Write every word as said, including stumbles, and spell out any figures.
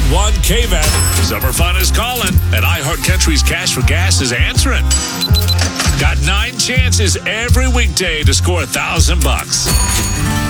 one K V A T. Summer fun is calling, and iHeartCountry's Cash for Gas is answering. Got nine chances every weekday to score a thousand bucks.